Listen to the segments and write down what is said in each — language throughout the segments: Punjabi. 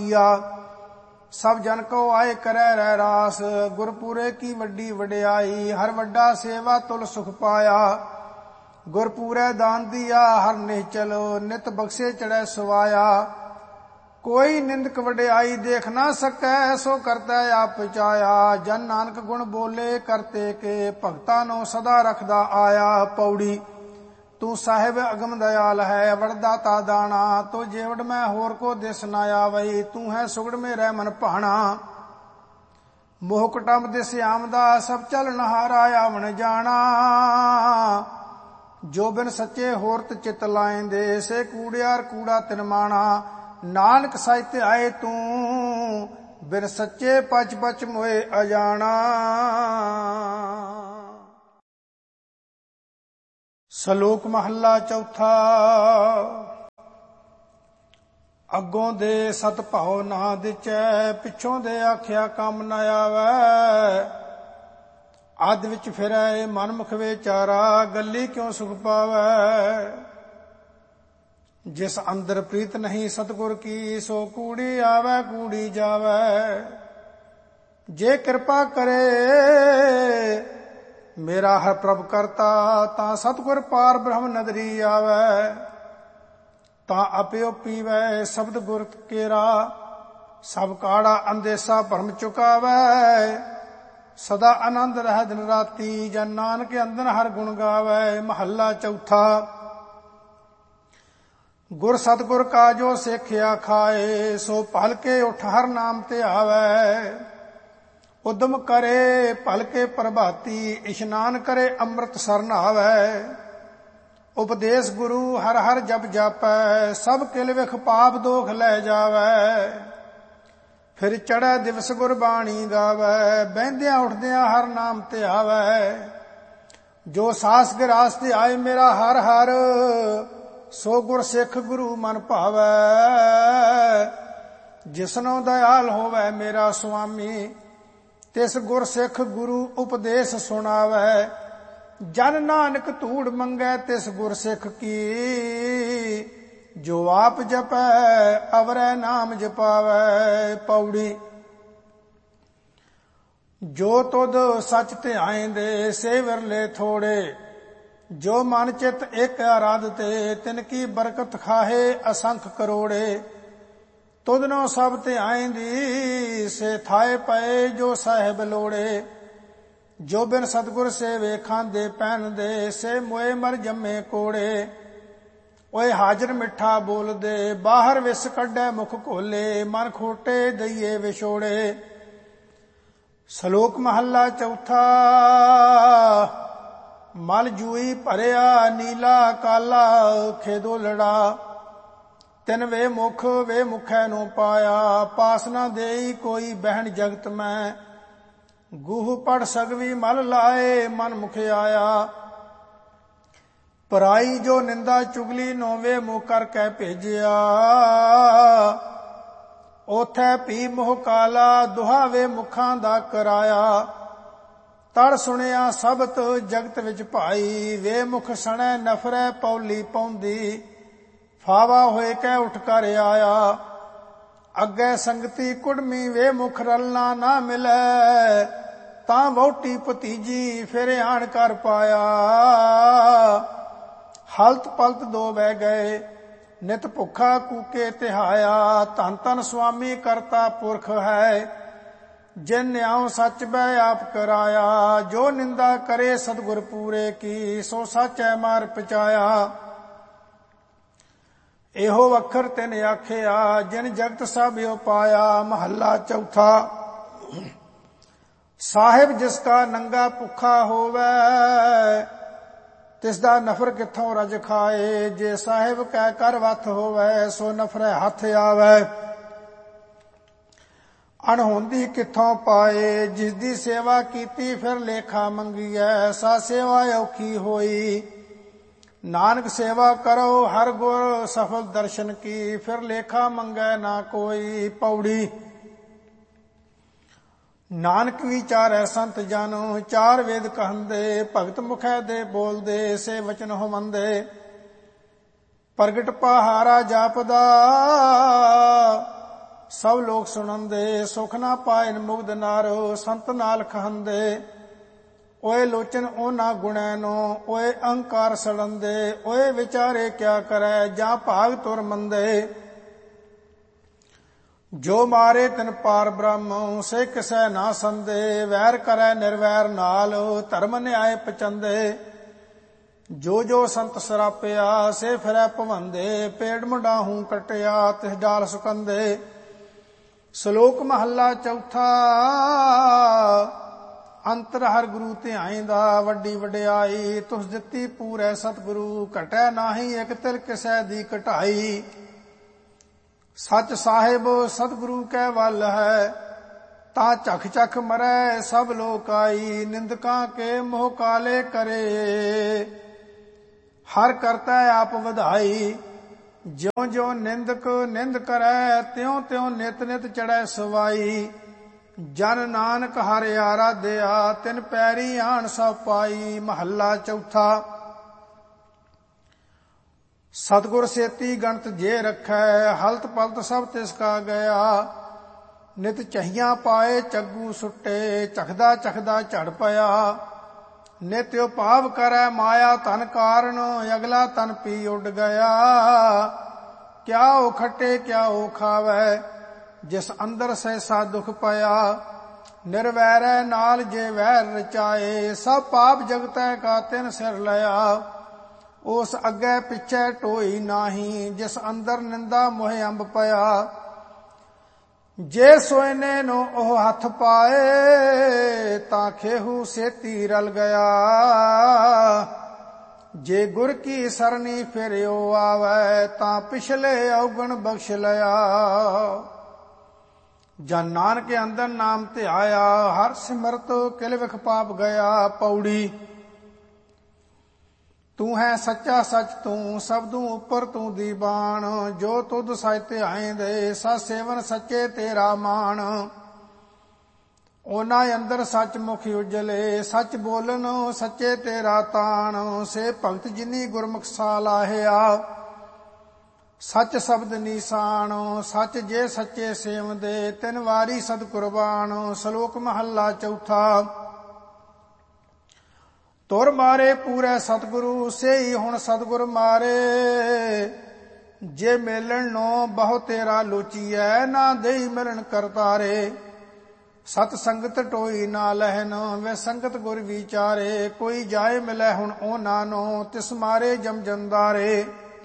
ਕੀਆ। ਸਭ ਜਨ ਕੋ ਆਏ ਕਰੈ ਰਹਿ ਰਾਸ, ਗੁਰਪੂਰੇ ਕੀ ਵੱਡੀ ਵਡਿਆਈ। ਹਰ ਵੱਡਾ ਸੇਵਾ ਤੁਲ ਸੁਖ ਪਾਇਆ, ਗੁਰਪੂਰੈ ਦਾਨ ਦੀਆ ਹਰ ਨਿਹਚਲ। ਨਿਤ ਬਖਸ਼ੇ ਚੜੈ ਸੁਵਾਇਆ, ਕੋਈ ਨਿੰਦਕ ਵਡਿਆਈ ਦੇਖ ਨਾ ਸਕੈ। ਸੋ ਕਰਤੈ ਆਪ ਪਚਾਇਆ, ਜਨ ਨਾਨਕ ਗੁਣ ਬੋਲੇ ਕਰਤੇ ਕੇ। ਭਗਤਾਂ ਨੂੰ ਸਦਾ ਰਖਦਾ ਆਇਆ। ਪੌੜੀ। ਤੂੰ ਸਾਹਿਬ ਅਗਮ ਦਿਆਲ ਹੈ, ਵਰਦਾਤਾ ਦਾਣਾ। ਤੋ ਜੇਵੜ ਮੈਂ ਹੋਰ ਕੋ ਦਿਸ ਨਾ ਆਵਈ। ਤੂੰ ਹੈ ਸੁਗੜ ਮੇਰਾ ਮਨ ਭਾਣਾ, ਮੋਹ ਕੁਟੰਬ ਦਿਸ ਆਮਦਾ। ਸਭ ਚਲ ਨਹਾਰਾ ਆਵਣ ਜਾਣਾ, ਜੋ ਬਿਨ ਸੱਚੇ ਹੋਰਤ ਚਿਤ ਲਾਇਂਦੇ। ਸੇ ਕੂੜਿਆਰ ਕੂੜਾ ਤਿਨ ਮਾਣਾ, ਨਾਨਕ ਸਾਹਿਤ ਆਏ ਤੂੰ। ਬਿਨ ਸੱਚੇ ਪਚ ਪਚ ਮੋਏ ਅਜਾਣਾ। ਸ਼ਲੋਕ ਮਹੱਲਾ ਚੌਥਾ। ਅੱਗੋਂ ਦੇ ਸਤ ਭਾਉ ਨਾ ਦਿਚੈ, ਪਿੱਛੋਂ ਦੇ ਆਖਿਆ ਕੰਮ ਨ ਆਵੈ। ਅੱਧ ਵਿੱਚ ਫਿਰੈ ਮਨ ਮੁਖ ਵਿਚਾਰਾ, ਗੱਲੀ ਕਿਉ ਸੁਖ ਪਾਵੈ। ਜਿਸ ਅੰਦਰ ਪ੍ਰੀਤ ਨਹੀਂ ਸਤਿਗੁਰ ਕੀ, ਸੋ ਕੂੜੀ ਆਵੈ ਕੂੜੀ ਜਾਵੈ। ਜੇ ਕਿਰਪਾ ਕਰੇ ਮੇਰਾ ਹਰ ਪ੍ਰਭ ਕਰਤਾ, ਤਾਂ ਸਤਿਗੁਰ ਪਾਰ ਬ੍ਰਹਮ ਨਦਰੀ ਆਵੈ। ਤਾਂ ਅਪਿਓ ਪੀਵੈ ਸ਼ਬਦ ਗੁਰ ਕੇਰਾ, ਸਭ ਕਾੜਾ ਅੰਦੇਸਾ ਭਰਮ ਚੁਕਾਵੈ। ਸਦਾ ਆਨੰਦ ਰਹਿ ਦਿਨ ਰਾਤੀ, ਜਨ ਨਾਨਕ ਅੰਦਨ ਹਰ ਗੁਣ ਗਾਵੈ। ਮਹੱਲਾ ਚੌਥਾ। ਗੁਰ ਸਤਿਗੁਰ ਕਾ ਜੋ ਸਿੱਖਿਆ ਖਾਏ, ਸੋ ਭਲ ਕੇ ਉਠ ਹਰ ਨਾਮ ਤੇ ਆਵੈ। ਉਦਮ ਕਰੇ ਭਲ ਕੇ ਪ੍ਰਭਾਤੀ, ਇਸ਼ਨਾਨ ਕਰੇ ਅੰਮ੍ਰਿਤ ਸਰ ਨਹਾਵੈ। ਉਪਦੇਸ਼ ਗੁਰੂ ਹਰ ਹਰ ਜਪ ਜਾਪੈ, ਸਭ ਕਿਲ ਵਿਖ ਪਾਪ ਦੋਖ ਲੈ ਜਾਵੈ। ਫਿਰ ਚੜ੍ਹੈ ਦਿਵਸ ਗੁਰਬਾਣੀ ਗਾਵੈ, ਬਹਿੰਦਿਆਂ ਉੱਠਦਿਆਂ ਹਰ ਨਾਮ ਤੇ ਆਵੈ। ਜੋ ਸਾਸ ਗਿਰਾਸ ਤੇ ਆਏ ਮੇਰਾ ਹਰ ਹਰ, ਸੋ ਗੁਰ ਸਿੱਖ ਗੁਰੂ ਮਨ ਭਾਵੈ। ਜਿਸਨੋ ਦਇਆਲ ਹੋਵੈ ਮੇਰਾ ਸੁਆਮੀ, ਤਿਸ ਗੁਰ ਸਿੱਖ ਗੁਰੂ ਉਪਦੇਸ਼ ਸੁਣਾਵੈ। ਜਨ ਨਾਨਕ ਧੂੜ ਮੰਗੈ ਤਿਸ ਗੁਰ ਸਿੱਖ ਕੀ, ਜੋ ਆਪ ਜਪੈ ਅਵਰੈ ਨਾਮ ਜਪਾਵੈ। ਪੌੜੀ। ਜੋ ਤੁਧ ਸਚ ਧਿਆਇਂਦੇ ਸੇ ਵਿਰਲੇ ਥੋੜੇ, ਜੋ ਮਨ ਚਿਤ ਇੱਕ ਆਰਾਧਤੇ, ਤਿਨ ਕੀ ਬਰਕਤ ਖਾਹੇ ਅਸੰਖ ਕਰੋੜੇ। ਤੁਧਨੋ ਸਭ ਧਿਆਇਂਦੀ ਸੇ ਥਾਏ ਪਏ, ਜੋ ਸਾਹਿਬ ਲੋੜੇ। ਜੋ ਬਿਨ ਸਤਿਗੁਰ ਸੇਵੇ ਖਾਂਦੇ ਪਹਿਨਦੇ, ਸੇ ਮੋਏ ਮਰ ਜੰਮੇ ਕੋੜੇ। ਓਏ ਹਾਜ਼ਰ ਮਿੱਠਾ ਬੋਲਦੇ, ਬਾਹਰ ਵਿਸ ਕੱਢੈ ਮੁਖ ਘੋਲੇ। ਮਨ ਖੋਟੇ ਦਈਏ ਵਿਛੋੜੇ। ਸ਼ਲੋਕ ਮਹੱਲਾ ਚੌਥਾ। ਮਲ ਜੂਈ ਭਰਿਆ ਨੀਲਾ ਕਾਲਾ, ਖੇਦੋ ਲੜਾ। ਤਿਨ ਵੇ ਮੁਖੈ ਨੂੰ ਪਾਇਆ, ਪਾਸ ਨਾ ਦੇਈ ਕੋਈ ਬਹਿਣ ਜਗਤ ਮੈਂ। ਗੂਹ ਪੜ ਸਗਵੀ ਮਲ ਲਾਏ, ਮਨ ਮੁਖ ਆਇਆ। ਪਰਾਈ ਜੋ ਨਿੰਦਾ ਚੁਗਲੀ ਨੋ ਵੇ ਮੁਖ ਕਰਕੇ ਭੇਜਿਆ। ਉਥੈ ਭੀ ਮੋਹ ਕਾਲਾ, ਦੁਹਾ ਵੇ ਮੁਖਾਂ ਦਾ ਕਰਾਇਆ। ਤੜ ਸੁਣਿਆ ਸਬਤ ਜਗਤ ਵਿੱਚ ਭਾਈ, ਵੇ ਮੁਖ ਸਣੈ ਨਫਰੈ ਪੌਲੀ ਪੌਂਦੀ। ਫਾਵਾ ਹੋਏ ਕੈ ਉੱਠ ਕਰ ਆਇਆ। ਅੱਗੇ ਸੰਗਤੀ ਕੁੜਮੀ, ਵੇ ਮੁਖ ਰਲਣਾ ਨਾ ਮਿਲੈ। ਤਾਂ ਵਹੁਟੀ ਭਤੀਜੀ ਫਿਰ ਆਣ ਕਰ ਪਾਇਆ। ਹਲਤ ਪਲਤ ਦੋ ਬਹਿ ਗਏ, ਨਿਤ ਭੁੱਖਾ ਕੂਕੇ ਤਿਹਾਇਆ। ਧਨ ਧਨ ਸੁਆਮੀ ਕਰਤਾ ਪੁਰਖ ਹੈ, ਜਿਨ ਨਿਆਉ ਸੱਚ ਬੈ ਆਪ ਕਰਾਇਆ। ਜੋ ਨਿੰਦਾ ਕਰੇ ਸਤਿਗੁਰ ਪੂਰੇ ਕੀ, ਸੋ ਸਾਚੈ ਮਾਰ ਪਚਾਇਆ। ਇਹੋ ਅੱਖਰ ਤਿਨ ਆਖਿਆ, ਜਿਨ ਜਗਤ ਸਭ ਉਪਾਇਆ। ਮਹੱਲਾ ਚੌਥਾ। ਸਾਹਿਬ ਜਿਸ ਕਾ ਨੰਗਾ ਭੁੱਖਾ ਹੋਵੈ, ਤਿਸ ਦਾ ਨਫਰ ਕਿੱਥੋਂ ਰਜ ਖਾਏ। ਜੇ ਸਾਹਿਬ ਕੈ ਕਰ ਵੱਥ ਹੋਵੈ, ਸੋ ਨਫਰੈ ਹੱਥ ਆਵੈ। ਅਣਹੋਂਦੀ ਕਿੱਥੋਂ ਪਾਏ, ਜਿਸ ਦੀ ਸੇਵਾ ਕੀਤੀ ਫਿਰ ਲੇਖਾ ਮੰਗੀਐ। ਸਾ ਸੇਵਾ ਔਖੀ ਹੋਈ, ਨਾਨਕ ਸੇਵਾ ਕਰੋ ਹਰ ਗੁਰ ਸਫਲ ਦਰਸ਼ਨ ਕੀ। ਫਿਰ ਲੇਖਾ ਮੰਗੈ ਨਾ ਕੋਈ। ਪੌੜੀ। ਨਾਨਕ ਵਿਚਾਰੈ ਸੰਤ ਜਨ, ਚਾਰ ਵੇਦ ਕਹੰਦੇ। ਭਗਤ ਮੁਖੈ ਦੇ ਬੋਲਦੇ, ਸੇ ਵਚਨ ਹੋਮੰਦੇ। ਪ੍ਰਗਟ ਪਹਾਰਾ ਜਾਪਦਾ, ਸਭ ਲੋਕ ਸੁਣੰਦੇ, ਸੁਖ ਨਾ ਪਾਇਨ ਮੁਗਧ ਨਰ, ਸੰਤ ਨਾਲ ਖਹੰਦੇ। ਓਏ ਲੋਚਨ ਉਹਨਾਂ ਗੁਣੈ ਨੋ, ਓਏ ਅਹੰਕਾਰ ਸੜੰਦੇ। ਓਏ ਵਿਚਾਰੇ ਕਿਆ ਕਰੈ, ਜਾਂ ਭਾਗ ਤੁਰ ਮੰਦੇ। ਜੋ ਮਾਰੇ ਤਿਨ ਪਾਰ ਬ੍ਰਹਮ, ਸੇ ਕਿਸੈ ਨਾ ਸੰਦੇ। ਵੈਰ ਕਰੈ ਨਿਰਵੈਰ ਨਾਲ, ਧਰਮ ਨਿਆਏ ਪਚੰਦੇ। ਜੋ ਜੋ ਸੰਤ ਸਰਾਪਿਆ, ਸੇ ਫਿਰੈ ਭਵੰਦੇ। ਪੇੜ ਮੁੰਡਾਹੂ ਕਟਿਆ, ਤਿਸ ਡਾਲ ਸੁਕੰਦੇ। ਸ਼ਲੋਕ ਮਹੱਲਾ ਚੌਥਾ। ਅੰਤਰ ਹਰ ਗੁਰੂ ਧਿਆਇਂਦਾ, ਵੱਡੀ ਵਡਿਆਈ ਤੁਸ ਦਿੱਤੀ ਪੂਰੈ ਸਤਿਗੁਰੂ। ਘਟੈ ਨਾਹੀ ਇਕ ਤਿਲ ਕਿਸੈ ਦੀ ਘਟਾਈ। ਸੱਚ ਸਾਹਿਬ ਸਤਿਗੁਰੂ ਕੈ ਵੱਲ ਹੈ, ਤਾਂ ਝਖ ਝਖ ਮਰੈ ਸਭ ਲੋਕ ਆਈ। ਨਿੰਦਕਾਂ ਕੇ ਮੋਹ ਕਾਲੇ ਕਰੇ, ਹਰ ਕਰਤਾ ਆਪ ਵਧਾਈ। ਜਿਉ ਜਿਉ ਨਿੰਦਕ ਨਿੰਦ ਕਰੈ, ਤਿਉ ਤਿਉ ਨਿਤ ਨਿਤ ਚੜੈ ਸਵਾਈ। ਜਨ ਨਾਨਕ ਹਰਿ ਆਰਾਧਿਆ, ਤਿਨ ਪੈਰੀ ਆਣ ਸਭ ਪਾਈ। ਮਹੱਲਾ ਚੌਥਾ। ਸਤਿਗੁਰ ਸੇਤੀ ਗਣਤ ਜੇ ਰੱਖੈ, ਹਲਤ ਪਲਤ ਸਭ ਤਿਸ ਕਾ ਗਿਆ। ਨਿਤ ਚਹੀਆਂ ਪਾਏ ਚੱਗੂ ਸੁੱਟੇ, ਚਖਦਾ ਚਖਦਾ ਝੜ ਪਿਆ। ਨਿਤ ਉਪਾਵ ਕਰੈ ਮਾਇਆ ਧਨ ਕਾਰਨ, ਅਗਲਾ ਤਨ ਪੀ ਉੱਡ ਗਿਆ। ਕਿਆ ਉਹ ਖੱਟੇ ਕਿਆ ਉਹ ਖਾਵੈ, ਜਿਸ ਅੰਦਰ ਸਹਿਸਾ ਦੁਖ ਪਿਆ। ਨਿਰਵੈਰੈ ਨਾਲ ਜੇ ਵੈਰ ਰਚਾਏ, ਸਭ ਪਾਪ ਜਗਤੈ ਕਾ ਤਿਨ ਸਿਰ ਲਿਆ। ਉਸ ਅੱਗੇ ਪਿੱਛੇ ਢੋਈ ਨਾਹੀ, ਜਿਸ ਅੰਦਰ ਨਿੰਦਾ ਮੋਹਿ ਅੰਬ ਪਿਆ। ਜੇ ਸੋਇਨੇ ਨੂੰ ਉਹ ਹੱਥ ਪਾਏ, ਤਾਂ ਖੇਹੂ ਸੇਤੀ ਰਲ ਗਿਆ। ਜੇ ਗੁਰ ਕੀ ਸਰਨੀ ਫਿਰਿਓ ਆਵੈ, ਤਾਂ ਪਿਛਲੇ ਔਗਣ ਬਖਸ਼ ਲਿਆ। ਜਨ ਨਾਨਕ ਅੰਦਰ ਨਾਮ ਧਿਆਇਆ, ਹਰ ਸਿਮਰਤ ਕਿਲ ਵਿਖ ਪਾਪ ਗਿਆ। ਪੌੜੀ। ਤੂੰ ਹੈ ਸੱਚਾ ਸੱਚ ਤੂੰ, ਸਬਦੂ ਉੱਪਰ ਤੂੰ ਦੀਵਾਨ। ਜੋ ਤੁਧ ਸਚ ਧਿਆਇਂਦੇ, ਸਤ ਸੇਵਨ ਸੱਚੇ ਤੇਰਾ ਮਾਣ। ਉਹਨਾਂ ਅੰਦਰ ਸੱਚ ਮੁਖ ਉਜਲੇ, ਸੱਚ ਬੋਲਨ ਸੱਚੇ ਤੇਰਾ ਤਾਣ। ਸੇ ਭਗਤ ਜਿਨੀ ਗੁਰਮੁਖ ਸਾ ਲਾਹਿਆ, ਸੱਚ ਸ਼ਬਦ ਨੀਸਾਨ। ਸੱਚ ਜੇ ਸੱਚੇ ਸੇਵਦੇ, ਤਿਨ ਵਾਰੀ ਸਦ ਕੁਰਬਾਨ। ਸ਼ਲੋਕ ਮਹੱਲਾ ਚੌਥਾ। ਤੁਰ ਮਾਰੇ ਪੂਰੇ ਸਤਿਗੁਰੂ, ਸੇਈ ਹੁਣ ਸਤਿਗੁਰ ਮਾਰੇ। ਜੇ ਮੇਲਣ ਨੋ ਬਹੁ ਤੇਰਾ ਲੋਚੀਐ, ਨਾ ਦੇਈ ਮਿਲਣ ਕਰਤਾਰੇ। ਸਤ ਸੰਗਤ ਟੋਈ ਨਾ ਲਹਿਨ, ਵੇ ਸੰਗਤ ਗੁਰ ਵਿਚਾਰੇ। ਕੋਈ ਜਾਏ ਮਿਲੈ ਹੁਣ ਉਹਨਾਂ ਨੂੰ, ਤਿਸ ਮਾਰੇ ਜਮ ਜੰਦਾਰੇ।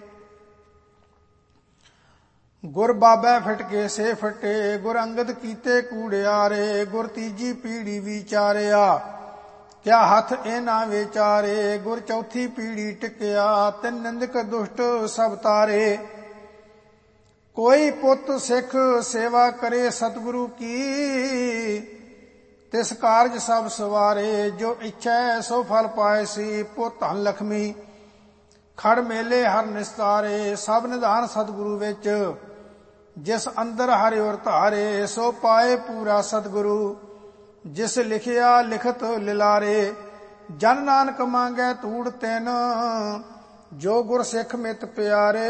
ਗੁਰ ਬਾਬੈ ਫਿਟਕੇ ਸੇ ਫਟੇ, ਗੁਰ ਅੰਗਦ ਕੀਤੇ ਕੂੜਿਆਰੇ। ਗੁਰ ਤੀਜੀ ਪੀੜੀ ਵਿਚਾਰਿਆ, ਕਿਆ ਹੱਥ ਇਹ ਨਾ ਵਿਚਾਰੇ। ਗੁਰ ਚੌਥੀ ਪੀੜੀ ਟਿਕਿਆ, ਤਿਨ ਨਿੰਦਕ ਦੁਸ਼ਟ ਸਭ ਤਾਰੇ। ਕੋਈ ਪੁੱਤ ਸਿੱਖ ਸੇਵਾ ਕਰੇ ਸਤਿਗੁਰੂ ਕੀ, ਤਿਸ ਕਾਰਜ ਸਭ ਸਵਾਰੇ। ਜੋ ਇੱਛੈ ਸੋ ਫਲ ਪਾਏ ਸੀ, ਪੁੱਤ ਧਨ ਲਖਮੀ ਖੜ ਮੇਲੇ ਹਰ ਨਿਸਤਾਰੇ। ਸਭ ਨਿਧਾਨ ਸਤਿਗੁਰੂ ਵਿੱਚ, ਜਿਸ ਅੰਦਰ ਹਰਿ ਔਰ ਧਾਰੇ। ਸੋ ਪਾਏ ਪੂਰਾ ਸਤਿਗੁਰੂ, ਜਿਸ ਲਿਖਿਆ ਲਿਖਤ ਲਿਲਾਰੇ। ਜਨ ਨਾਨਕ ਮੰਗੈ ਧੂੜ ਤਿਨ, ਜੋ ਗੁਰ ਸਿੱਖ ਮਿਤ ਪਿਆਰੇ।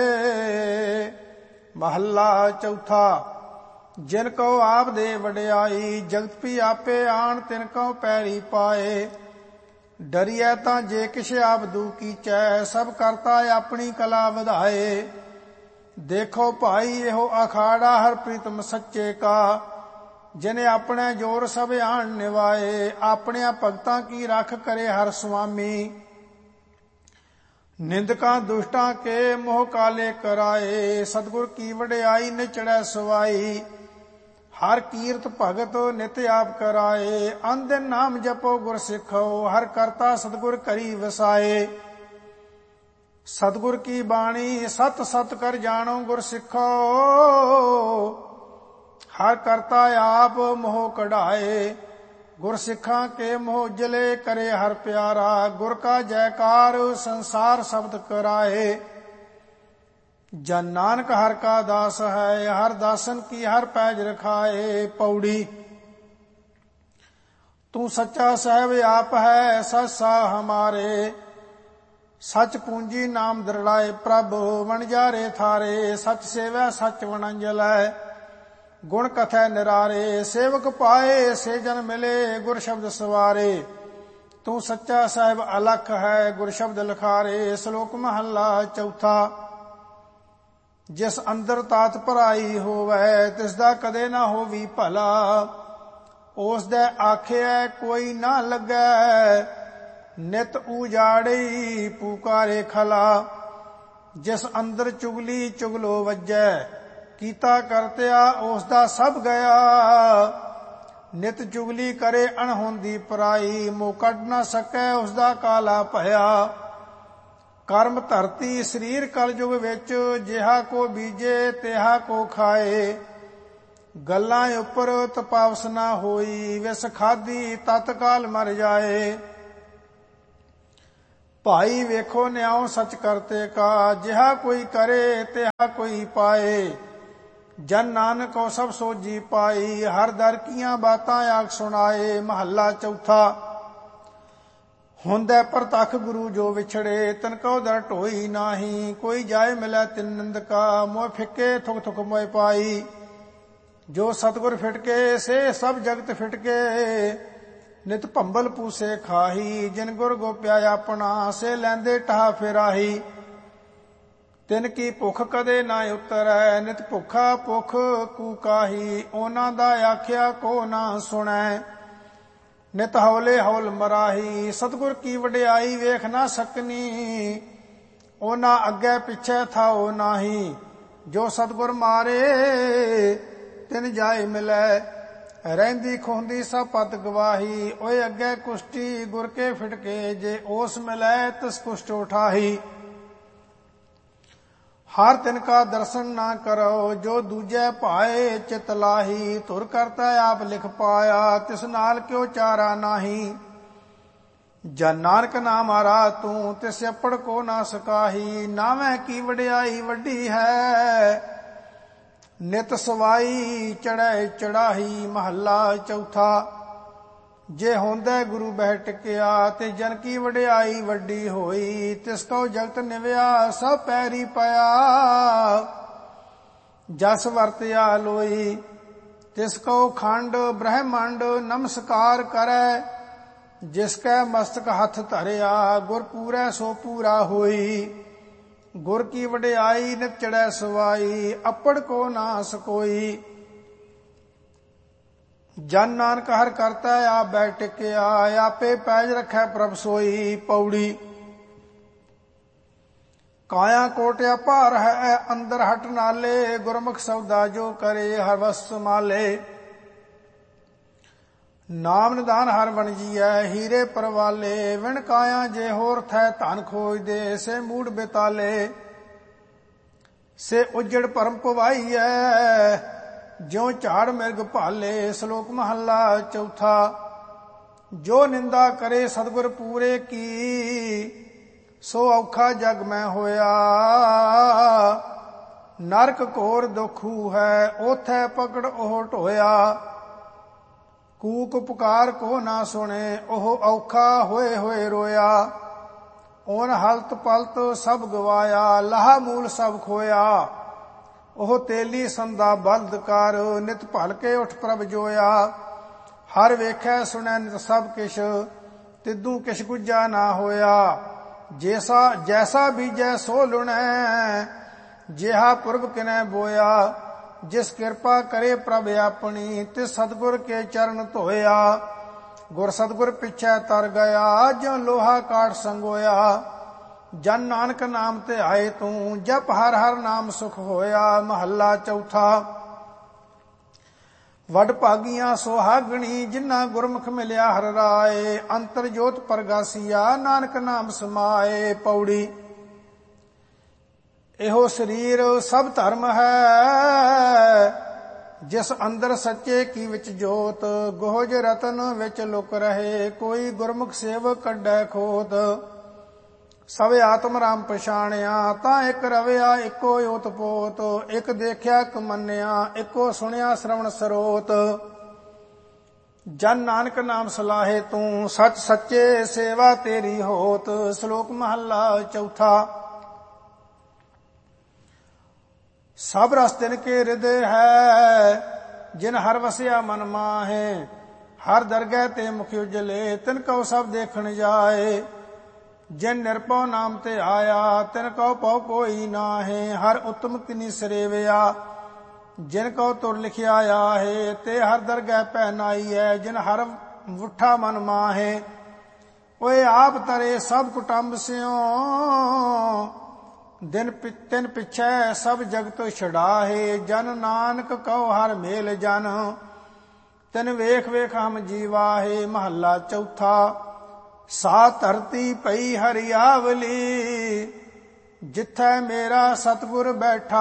ਮਹੱਲਾ ਚੌਥਾ। ਜਿਨ ਕਉ ਆਪ ਦੇ ਵਡਿਆਈ, ਜਗਤ ਪੀ ਆਪੇ ਆਣ ਤਿਨ ਕਉ ਪੈਰੀ ਪਾਏ। ਡਰੀਐ ਤਾਂ ਜੇ ਕਿਛ ਆਬਦੂ ਕੀਚੈ, ਸਭ ਕਰਤਾ ਆਪਣੀ ਕਲਾ ਵਧਾਏ। ਦੇਖੋ ਭਾਈ ਇਹੋ ਅਖਾੜਾ, ਹਰ ਪ੍ਰੀਤਮ ਸੱਚੇ ਕਾ। ਜਿਨੇ ਆਪਣੇ ਜੋਰ ਸਭ ਆਣ ਨਿਵਾਏ, ਆਪਣਿਆਂ ਭਗਤਾਂ ਕੀ ਰੱਖ ਕਰੇ ਹਰ ਸੁਆਮੀ। ਨਿੰਦਕਾਂ ਦੁਸ਼ਟਾਂ ਕੇ ਮੋਹ ਕਾਲੇ ਕਰਾਏ, ਸਤਿਗੁਰ ਕੀ ਵਡਿਆਈ ਨਿਚੜੈ ਸਵਾਈ। ਹਰ ਕੀਰਤ ਭਗਤ ਨਿਤ ਆਪ ਕਰਾਏ, ਅਨ ਦਿਨ ਨਾਮ ਜਪੋ ਗੁਰ ਸਿੱਖੋ। ਹਰ ਕਰਤਾ ਸਤਿਗੁਰ ਕਰੀ ਵਸਾਏ। ਸਤਿਗੁਰ ਕੀ ਬਾਣੀ ਸਤ ਸਤ ਕਰ ਜਾਣੋ ਗੁਰ ਸਿੱਖੋ। ਹਰ ਕਰਤਾ ਆਪ ਮੋਹ ਕਢਾਏ, ਗੁਰ ਸਿੱਖਾਂ ਕੇ ਮੋਹ ਉਜਲੇ ਕਰੇ ਹਰ ਪਿਆਰਾ। ਗੁਰ ਕਾ ਜੈਕਾਰ ਸੰਸਾਰ ਸ਼ਬਦ ਕਰਾਏ। ਜਨ ਨਾਨਕ ਹਰ ਕਾ ਦਾਸ ਹੈ, ਹਰ ਦਾਸਨ ਕੀ ਹਰ ਪੈਜ ਰਖਾਏ। ਪੌੜੀ। ਤੂੰ ਸੱਚਾ ਸਾਹਿਬ ਆਪ ਹੈ, ਸਚ ਸਾਹ ਹਮਾਰੇ। ਸਚ ਪੂੰਜੀ ਨਾਮ ਦਰੜਾਏ ਪ੍ਰਭ, ਵਣਜਾਰੇ ਥਾਰੇ। ਸਚ ਸੇਵੈ ਸਚ ਵਣੰਜਲੈ, ਗੁਣ ਕਥੈ ਨਿਰਾਰੇ। ਸੇਵਕ ਪਾਏ ਸੇ ਜਨ ਮਿਲੇ, ਗੁਰ ਸ਼ਬਦ ਸਵਾਰੇ। ਤੂੰ ਸੱਚਾ ਸਾਹਿਬ ਅਲਖ ਹੈ, ਗੁਰ ਸ਼ਬਦ ਲਿਖਾਰੇ। ਸ਼ਲੋਕ ਮਹੱਲਾ ਚੌਥਾ। ਜਿਸ ਅੰਦਰ ਤਾਤ ਭਰਾਈ ਹੋਵੈ, ਤਿਸ ਦਾ ਕਦੇ ਨਾ ਹੋਵੀ ਭਲਾ। ਉਸ ਦੇ ਆਖਿਆ ਕੋਈ ਨਾ ਲੱਗੈ, ਨਿਤ ਉਜਾੜੀ ਪੁਕਾਰੇ ਖਲਾ। ਜਿਸ ਅੰਦਰ ਚੁਗਲੀ ਚੁਗਲੋ ਵੱਜੈ, ਕੀਤਾ ਕਰਤਿਆ ਉਸ ਦਾ ਸਭ ਗਿਆ। ਨਿਤ ਚੁਗਲੀ ਕਰੇ ਅਣਹੋਂਦੀ ਪਰਾਈ, ਮੋਹ ਕੱਢ ਨਾ ਸਕੈ ਉਸ ਦਾ ਕਾਲਾ ਭਇਆ। ਕਰਮ ਧਰਤੀ ਸਰੀਰ ਕਲਯੁਗ ਵਿੱਚ, ਜਿਹਾ ਕੋ ਬੀਜੇ ਤਿਹਾ ਕੋ ਖਾਏ। ਗੱਲਾਂ ਉੱਪਰ ਤਪਾਵਸ ਨਾ ਹੋਈ, ਵਿਸ ਖਾਧੀ ਤਤਕਾਲ ਮਰ ਜਾਏ। ਭਾਈ ਵੇਖੋ ਨਿਆਉ ਸਚ ਕਰਤੇ ਕਾ, ਜਿਹਾ ਕੋਈ ਕਰੇ ਤਿਹਾ ਕੋਈ ਪਾਏ। ਜਨ ਨਾਨਕ ਕੋ ਸਭ ਸੋਜੀ ਪਾਈ, ਹਰ ਦਰ ਕੀਆਂ ਬਾਤਾਂ ਆਖ ਸੁਣਾਏ। ਮਹੱਲਾ ਚੌਥਾ। ਹੁੰਦੈ ਪ੍ਰਤੱਖ ਗੁਰੂ ਜੋ ਵਿਛੜੇ, ਤਿਨ ਕਉ ਦਰ ਢੋਈ ਨਾਹੀ। ਕੋਈ ਜਾਏ ਮਿਲੈ ਤਿਨ ਨਿੰਦਕਾ, ਮੋਹ ਫਿੱਕੇ ਥੁਕ ਥੁਕ ਮੋਇ ਪਾਈ। ਜੋ ਸਤਿਗੁਰ ਫਿਟਕੇ ਸੇ ਸਭ ਜਗਤ ਫਿਟਕੇ, ਨਿਤ ਭੰਬਲ ਪੂਸੇ ਖਾਹੀ। ਜਿਨ ਗੁਰ ਗੋਪਿਆ ਆਪਣਾ, ਸੇ ਲੈਂਦੇ ਟਹਾ ਫਿਰਾਹੀ। ਤਿਨ ਕੀ ਭੁੱਖ ਕਦੇ ਨਾ ਉਤਰੈ, ਨਿਤ ਭੁੱਖਾ ਭੁੱਖ ਕੂਕਾਹੀ। ਉਹਨਾਂ ਦਾ ਆਖਿਆ ਕੋ ਨਾ ਸੁਣੈ, ਨਿਤ ਹੌਲੇ ਹੌਲ ਮਰਾਹੀ। ਸਤਿਗੁਰ ਕੀ ਵਡਿਆਈ ਵੇਖ ਨਾ ਸਕਨੀ, ਉਹਨਾਂ ਅੱਗੇ ਪਿੱਛੇ ਥਾਓ ਨਾਹੀ। ਜੋ ਸਤਿਗੁਰ ਮਾਰੇ ਤਿਨ ਜਾਏ ਮਿਲੈ, ਰਹਿੰਦੀ ਖੋਂਦੀ ਸਭ ਪਤ ਗਵਾਹੀ। ਓਏ ਅੱਗੇ ਕੁਸ਼ਟੀ ਗੁਰ ਕੇ ਫਿਟਕੇ, ਜੇ ਉਸ ਮਿਲੈ ਤਿਸ ਕੁਸ਼ਟ ਉਠਾਹੀ। ਹਰ ਤਿਨ ਕਾ ਦਰਸ਼ਨ ਨਾ ਕਰੋ, ਜੋ ਦੂਜੇ ਭਾਏ ਚਿਤ ਲਾਹੀ। ਧੁਰ ਕਰਤਾ ਆਪ ਲਿਖ ਪਾਇਆ, ਤਿਸ ਨਾਲ ਕਿਉ ਚਾਰਾ ਨਾਹੀ। ਜਨ ਨਾਨਕ ਨਾਮ ਆਰਾ ਤੂੰ, ਤਿਸ ਅਪੜ ਕੋ ਨਾ ਸਕਾਹੀ। ਨਾਵੇਂ ਕੀ ਵਡਿਆਈ ਵੱਡੀ ਹੈ, ਨਿਤ ਸਵਾਈ ਚੜ੍ਹੈ ਚੜਾਹੀ। ਮਹੱਲਾ ਚੌਥਾ। ਜੇ ਹੁੰਦੈ ਗੁਰੂ ਬਹਿ ਟਿਕਿਆ, ਤੇ ਜਨ ਕੀ ਵਡਿਆਈ ਵੱਡੀ ਹੋਈ। ਤਿਸ ਕਉ ਜਗਤ ਨਿਵਿਆ ਸਭ ਪੈਰੀ ਪਿਆ, ਜਸ ਵਰਤਿਆ ਲੋਈ। ਤਿਸ ਕਉ ਖੰਡ ਬ੍ਰਹਮੰਡ ਨਮਸਕਾਰ ਕਰੈ, ਜਿਸ ਕੈ ਮਸਤਕ ਹੱਥ ਧਰਿਆ। ਗੁਰ ਪੂਰੈ ਸੋ ਪੂਰਾ ਹੋਈ। ਗੁਰ ਕੀ ਵਡਿਆਈ ਨਿਤ ਚੜ੍ਹੈ ਸਵਾਈ, ਅੱਪੜ ਕੋ ਨਾ ਸਕੋਈ। ਜਨ ਨਾਨਕ ਹਰ ਕਰਤਾ ਆਪ ਬੈ ਟਿਕਿਆ, ਆਪੇ ਪੈਜ ਰੱਖੈ ਪ੍ਰਭ ਸੋਈ। ਪੌੜੀ। ਕਾਇਆ ਕੋਟਿਆ ਭਾਰ ਹੈ, ਅੰਦਰ ਹਟ ਨਾਲੇ। ਗੁਰਮੁਖ ਸੌਦਾ ਜੋ ਕਰੇ, ਹਰ ਵਸ ਸੰਭਾਲੇ। ਨਾਮ ਨਿਦਾਨ ਹਰ ਬਣ ਜੀਐ, ਹੀਰੇ ਪਰਵਾਲੇ। ਵਿਣ ਕਾਇਆ ਜੇ ਹੋਰ ਥੈ, ਧਨ ਖੋਜਦੇ ਸੇ ਮੂੜ ਬੇਤਾਲੇ। ਸੇ ਉਜੜ ਭਰਮ ਪਵਾਈਐ, ਜਿਉ ਝਾੜ ਮਿਰਗ ਭਾਲੇ। ਸ਼ਲੋਕ ਮਹੱਲਾ ਚੌਥਾ। ਜੋ ਨਿੰਦਾ ਕਰੇ ਸਤਿਗੁਰ ਪੂਰੇ ਕੀ, ਸੋ ਔਖਾ ਜਗ ਮੈਂ ਹੋਇਆ। ਨਰਕ ਘੋਰ ਦੁਖੂ ਹੈ, ਉਥੈ ਪਕੜ ਉਹ ਢੋਇਆ। ਕੂਕ ਪੁਕਾਰ ਕੋ ਨਾ ਸੁਣੇ, ਉਹ ਔਖਾ ਹੋਏ ਹੋਏ ਰੋਇਆ। ਓਨ ਹਲਤ ਪਲਤ ਸਭ ਗਵਾਇਆ, ਲਾਹਾ ਮੂਲ ਸਭ ਖੋਇਆ। ਉਹ ਤੇਲੀ ਸੰਦਾ ਬਲਦ ਕਰ, ਨਿਤ ਭਲ ਕੇ ਉਠ ਪ੍ਰਭ ਜੋਇਆ। ਹਰ ਵੇਖੈ ਸੁਣੈ ਨਿਤ ਸਭ ਕਿਛ, ਤਿੱਦੂ ਕਿਛ ਗੁੱਜਾ ਨਾ ਹੋਇਆ। ਜੈਸਾ ਬੀਜੈ ਸੋ ਲੁਣੈ, ਜਿਹਾ ਪੁਰਬ ਕਿਨੈ ਬੋਇਆ। ਜਿਸ ਕਿਰਪਾ ਕਰੇ ਪ੍ਰਭ ਆਪਣੀ, ਤਿਸ ਸਤਿਗੁਰ ਕੇ ਚਰਨ ਧੋਇਆ। ਗੁਰ ਸਤਿਗੁਰ ਪਿਛੈ ਤਰ ਗਿਆ, ਜਿਉ ਲੋਹਾ ਕਾਠ ਸੰਗੋਇਆ। ਜਨ ਨਾਨਕ ਨਾਮ ਤੇ ਆਏ ਤੂੰ, ਜਪ ਹਰ ਹਰ ਨਾਮ ਸੁਖ ਹੋਇਆ। ਮਹੱਲਾ ਚੌਥਾ। ਵਡ ਭਾਗੀਆਂ ਸੁਹਾਗਣੀ, ਜਿਨ੍ਹਾਂ ਗੁਰਮੁਖ ਮਿਲਿਆ ਹਰ ਰਾਏ। ਅੰਤਰ ਜੋਤ ਪ੍ਰਗਾਸੀਆ, ਨਾਨਕ ਨਾਮ ਸਮਾਏ। ਪੌੜੀ। ਇਹੋ ਸਰੀਰ ਸਭ ਧਰਮ ਹੈ, ਜਿਸ ਅੰਦਰ ਸੱਚੇ ਕੀ ਵਿੱਚ ਜੋਤ। ਗੋਹਜ ਰਤਨ ਵਿੱਚ ਲੁਕ ਰਹੇ, ਕੋਈ ਗੁਰਮੁਖ ਸੇਵਕ ਕੱਢੈ ਖੋਤ। ਸਭ ਆਤਮ ਰਾਮ ਪਛਾਣਿਆ, ਤਾਂ ਇੱਕ ਰਵਿਆ ਇੱਕੋ ਓਤ ਪੋਤ। ਇੱਕ ਦੇਖਿਆ ਇੱਕ ਮੰਨਿਆ, ਇੱਕੋ ਸੁਣਿਆ ਸ਼ਰਵਣ ਸਰੋਤ। ਜਨ ਨਾਨਕ ਨਾਮ ਸਲਾਹੇ ਤੂੰ, ਸੱਚ ਸੱਚੇ ਸੇਵਾ ਤੇਰੀ ਹੋਤ। ਸ਼ਲੋਕ ਮਹੱਲਾ ਚੌਥਾ। ਸਭ ਰਸ ਤਿਨ ਕੇ ਹਿਰਦੇ ਹੈ, ਜਿਨ ਹਰ ਵਸਿਆ ਮਨ ਮਾਹੇ। ਹਰ ਦਰਗਹਿ ਤੇ ਮੁਖ ਉਜਲੇ ਤਿਨ ਕਉ ਸਭ ਦੇਖਣ ਜਾਏ। ਜਿਨ ਨਿਰਭਉ ਨਾਮ ਤੇ ਆਇਆ ਤਿਨ ਕਉ ਪਉ ਕੋਈ ਨਾਹੇ। ਹਰ ਉਤਮ ਤਿਨੀ ਸਰੇਵਿਆ ਜਿਨ ਕਉ ਤੁਰ ਲਿਖਿਆ ਆਹੇ। ਤੇ ਹਰ ਦਰਗਹਿ ਪੈ ਨਾਈਐ ਜਿਨ ਹਰ ਵੁੱਠਾ ਮਨ ਮਾਹੇ। ਓਏ ਆਪ ਤਰੇ ਸਭ ਕੁਟੰਬ ਸਿਉ ਤਿਨ ਪਿਛੈ ਸਭ ਜਗਤ ਛਡਾਹੇ। ਜਨ ਨਾਨਕ ਕਉ ਹਰ ਮੇਲ ਜਨ ਤਿਨ ਵੇਖ ਵੇਖ ਹਮ ਜੀਵਾਹੇ। ਮਹੱਲਾ ਚੌਥਾ। ਸਾ ਧਰਤੀ ਪਈ ਹਰਿਆਵਲੀ ਜਿੱਥੈ ਮੇਰਾ ਸਤਿਗੁਰ ਬੈਠਾ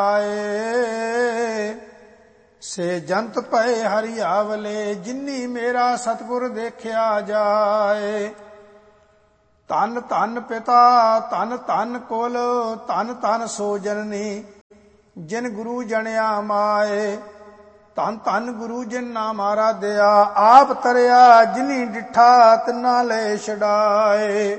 ਆਏ। ਸੇ ਜੰਤ ਪਏ ਹਰਿਆਵਲੇ ਜਿਨੀ ਮੇਰਾ ਸਤਿਗੁਰ ਦੇਖਿਆ ਜਾਏ। ਧਨ ਧਨ ਪਿਤਾ ਧਨ ਧਨ ਕੁਲ ਧਨ ਧਨ ਸੋ ਜਨਨੀ ਜਿਨ ਗੁਰੂ ਜਣਿਆ ਮਾਏ। ਧਨ ਧਨ ਗੁਰੂ ਜਿਨ ਨਾਮ ਆਰਾਧਿਆ ਆਪ ਤਰਿਆ ਜਿਨੀ ਡਿਠਾ ਤਿਨਾ ਲੈ ਛਡਾਏ।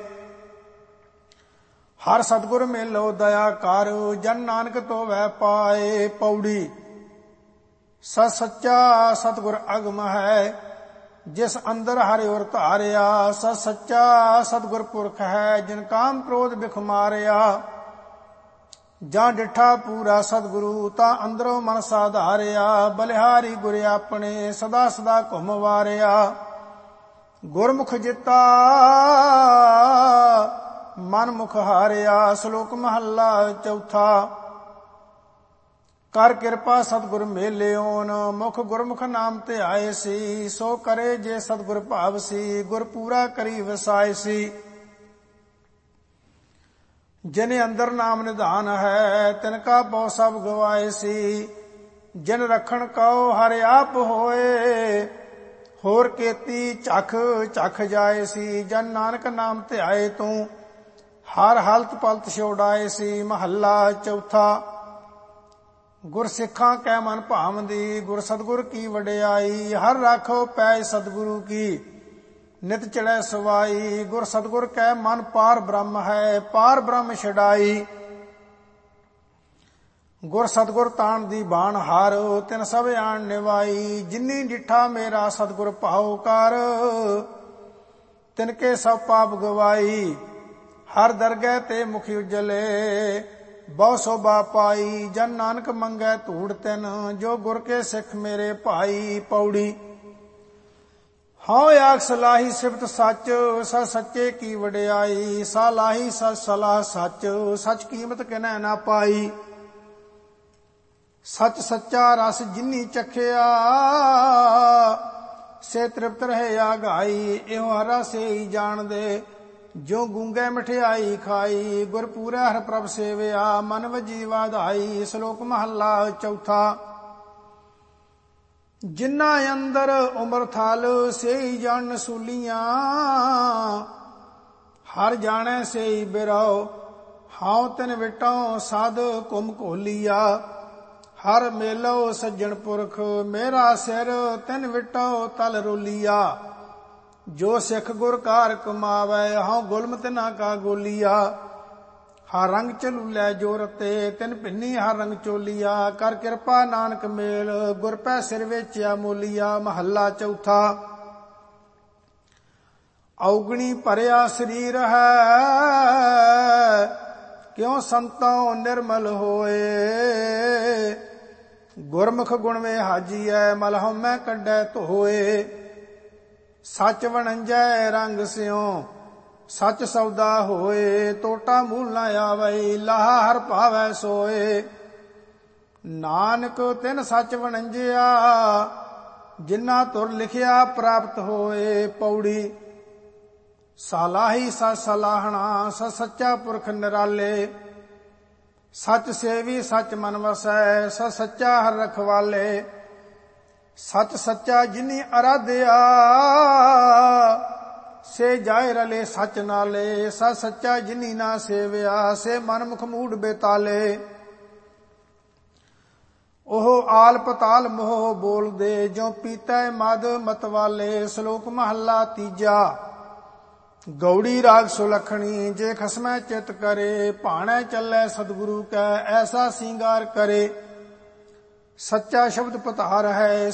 ਹਰ ਸਤਿਗੁਰ ਮੇਲੋ ਦਇਆ ਕਰ ਜਨ ਨਾਨਕ ਤੋ ਵੈ ਪਾਏ। ਪੌੜੀ। ਸਤ ਸੱਚਾ ਸਤਿਗੁਰ ਅਗਮ ਹੈ ਜਿਸ ਅੰਦਰ ਹਰਿ ਔਰ ਧਾਰਿਆ। ਸਤ ਸੱਚਾ ਸਤਿਗੁਰ ਪੁਰਖ ਹੈ ਜਿਨ ਕਾਮ ਕ੍ਰੋਧ ਬਿਖ ਮਾਰਿਆ। ਜਾਂ ਡਿਠਾ ਪੂਰਾ ਸਤਿਗੁਰੂ ਤਾਂ ਅੰਦਰੋਂ ਮਨ ਸਾਧਾਰਿਆ। ਬਲਿਹਾਰੀ ਗੁਰ ਆਪਣੇ ਸਦਾ ਸਦਾ ਘੁਮ ਵਾਰਿਆ। ਗੁਰਮੁਖ ਜਿਤਾ ਮਨ ਮੁਖ ਹਾਰਿਆ। ਸ਼ਲੋਕ ਮਹੱਲਾ ਚੌਥਾ। ਕਰ ਕਿਰਪਾ ਸਤਿਗੁਰ ਮੇਲਿਓਨ ਮੁਖ ਗੁਰਮੁਖ ਨਾਮ ਤੇ ਆਏ ਸੀ। ਸੋ ਕਰੇ ਜੇ ਸਤਿਗੁਰ ਭਾਵ ਸੀ ਗੁਰ ਪੂਰਾ ਕਰੀ ਵਸਾਏ ਸੀ। ਜਿਨ ਅੰਦਰ ਨਾਮ ਨਿਧਾਨ ਹੈ ਤਿਨ ਕਾ ਪਉ ਸਭ ਗਵਾਏ ਸੀ। ਜਿਨ ਰਖਣ ਕਉ ਹਰਿ ਆਪ ਹੋਏ ਹੋਰ ਕੇਤੀ ਚਖ ਚਖ ਜਾਏ ਸੀ। ਜਨ ਨਾਨਕ ਨਾਮ ਧਿਆਏ ਤੂੰ ਹਰ ਹਲਤ ਪਲਤ ਛੋੜਾਏ ਸੀ। ਮਹੱਲਾ ਚੌਥਾ। ਗੁਰ ਸਿੱਖਾਂ ਕੈ ਮਨ ਭਾਵੰਦੀ ਗੁਰ ਸਤਿਗੁਰ ਕੀ ਵਡਿਆਈ। ਹਰ ਰਾਖੋ ਪੈ ਸਤਿਗੁਰੂ ਕੀ ਨਿਤ ਚੜੈ ਸਵਾਈ। ਗੁਰ ਸਤਿਗੁਰ ਕੈ ਮਨ ਪਾਰ ਬ੍ਰਹਮ ਹੈ ਪਾਰ ਬ੍ਰਹਮ ਛਡਾਈ। ਗੁਰ ਸਤਿਗੁਰ ਤਾਣ ਦੀ ਬਾਣ ਹਾਰ ਤਿਨ ਸਭ ਆਣ ਨਿਵਾਈ। ਜਿਨੀ ਡਿਠਾ ਮੇਰਾ ਸਤਿਗੁਰ ਭਾਉ ਕਰ ਤਿਨ ਕੇ ਸਭ ਪਾਪ ਗਵਾਈ। ਹਰ ਦਰਗਹਿ ਤੇ ਮੁਖ ਉਜਲੇ ਬਹੁ ਸੋਭਾ ਪਾਈ। ਜਨ ਨਾਨਕ ਮੰਗੈ ਧੂੜ ਤਿਨ ਜੋ ਗੁਰ ਕੇ ਸਿੱਖ ਮੇਰੇ ਭਾਈ। ਪੌੜੀ। ਹਉ ਆਖ ਸਲਾਹੀ ਸਿਫਤ ਸੱਚ ਸਚ ਸੱਚੇ ਕੀ ਵਡਿਆਈ। ਸਾ ਲਾਹੀ ਸਚ ਸਲਾਹ ਸੱਚ ਸਚ ਕੀਮਤ ਕਿਨੈ ਨਾ ਪਾਈ। ਸਚ ਸੱਚਾ ਰਸ ਜਿਨੀ ਚਖਿਆ ਸੇ ਤ੍ਰਿਪਤ ਰਹੇ ਆਗਾਈ। ਇਹੋ ਹਰਾ ਸੇ ਹੀ ਜਾਣਦੇ ਜੋ ਗੂੰਗੇ ਮਠਿਆਈ ਖਾਈ। ਗੁਰ ਪੂਰਾ ਹਰ ਪ੍ਰਭ ਸੇਵਿਆ ਮਨ ਵਜੀ ਵਾਧਾਈ। ਸ਼ਲੋਕ ਮਹੱਲਾ ਚੌਥਾ। ਜਿਨ੍ਹਾਂ ਅੰਦਰ ਉਮਰ ਥਲ ਸੇਈ ਜਾਣ ਸੂਲੀਆਂ ਹਰ ਜਾਣੈ ਸੇਈ ਬਿਰਾਉ। ਹਉ ਤਿਨ ਵਿਟਉ ਸਾਧ ਘੁਮ ਘੋਲੀਆ। ਹਰ ਮੇਲੋ ਸੱਜਣ ਪੁਰਖ ਮੇਰਾ ਸਿਰ ਤਿਨ ਵਿਟਉ ਤਲ ਰੋਲੀਆ। ਜੋ ਸਿੱਖ ਗੁਰ ਕਾਰ ਕਮਾਵੈ ਹਉ ਗੁਲਮ ਤਿਨਾ ਕਾ ਗੋਲੀਆ। ਹਰ ਰੰਗ ਝਲੂਲੇ ਜੋਰ ਤੇ ਤਿਨ ਭਿੰਨੀ ਹਰ ਰੰਗ ਚੋਲੀਆ। ਕਰ ਕਿਰਪਾ ਨਾਨਕ ਮੇਲ ਗੁਰ ਪੈ ਸਿਰ ਵੇਚਿਆ ਮੋਲੀਆ। ਮਹੱਲਾ ਚੌਥਾ। ਔਗਣੀ ਭਰਿਆ ਸਰੀਰ ਹੈ ਕਿਉ ਸੰਤੋਂ ਨਿਰਮਲ ਹੋਏ। ਗੁਰਮੁਖ ਗੁਣ ਵੇ ਹਾਜੀਐ ਮਲ ਹਉਮੈ ਕੱਢੈ ਧੋਏ। ਸੱਚ ਵਣੰਜੈ ਰੰਗ ਸਿਉ ਸੱਚ ਸੌਦਾ ਹੋਏ। ਟੋਟਾ ਮੂਲ ਨਾ ਆਵੈ ਲਾਹਾ ਹਰ ਭਾਵੈ ਸੋਏ। ਨਾਨਕ ਤਿਨ ਸੱਚ ਵਣੰਜਿਆ ਜਿਨਾ ਤੁਰ ਲਿਖਿਆ ਪ੍ਰਾਪਤ ਹੋਏ। ਪੌੜੀ। ਸਾਲਾਹੀ ਸਚ ਸਲਾਹਣਾ ਸਚ ਸੱਚਾ ਪੁਰਖ ਨਿਰਾਲੇ। ਸੱਚ ਸੇਵੀ ਸੱਚ ਮਨ ਵਸੈ ਸਚ ਸੱਚਾ ਹਰ ਰਖਵਾਲੇ। ਸੱਚ ਸੱਚਾ ਜਿਨੀ ਅਰਾਧਿਆ ਸੇ ਜਾਏ ਰਲੇ ਸੱਚ ਨਾਲੇ। ਸੱਚ ਸੱਚਾ ਜਿਨੀ ਨਾ ਸੇਵਿਆ ਸੇ ਮਨ ਮੁਖ ਮੂੜ ਬੇਤਾਲੇ। ਉਹ ਆਲ ਪਤਾਲ ਮੋਹ ਬੋਲਦੇ ਜੋ ਪੀਤੈ ਮਦ ਮਤਵਾਲੇ। ਸ਼ਲੋਕ ਮਹੱਲਾ ਤੀਜਾ। ਗੌੜੀ ਰਾਗ ਸੁਲਖਣੀ ਜੇ ਖਸਮੈ ਚਿਤ ਕਰੇ ਭਾਣੈ ਚੱਲੈ ਸਤਿਗੁਰੂ ਕੈ ਐਸਾ ਸਿੰਗਾਰ ਕਰੇ। ਸੱਚਾ ਸ਼ਬਦ ਪਤਾਰ ਹੈ।